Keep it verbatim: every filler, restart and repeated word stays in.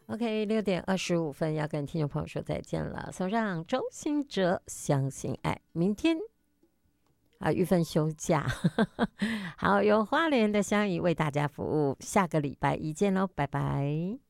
OK，六点二十五分要跟听众朋友说再见了。送上周兴哲相信爱，明天啊，玉芬休假，好，由花莲的香怡为大家服务，下个礼拜一见喽，拜拜。